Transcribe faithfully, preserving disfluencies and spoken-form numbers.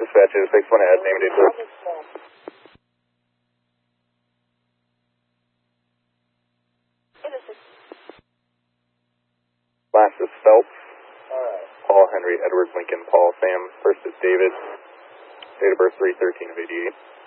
Dispatch is six one ahead, name and date, please. Last is Phelps. Paul, Henry, Edward, Lincoln, Paul, Sam. First is David. Date of birth three thirteen of eighty-eight.